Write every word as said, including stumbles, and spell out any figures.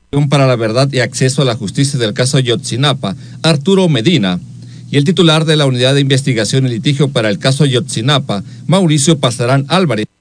para la Verdad y Acceso a la Justicia del caso Ayotzinapa, Arturo Medina, y el titular de la Unidad de Investigación y Litigio para el caso Ayotzinapa, Mauricio Pasarán Álvarez.